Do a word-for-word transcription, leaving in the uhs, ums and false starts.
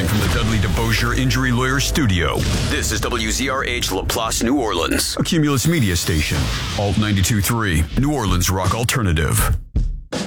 from the Dudley DeBosier Injury Lawyer Studio, this is W Z R H LaPlace, New Orleans, a Cumulus Media station, Alt ninety-two point three, New Orleans Rock Alternative.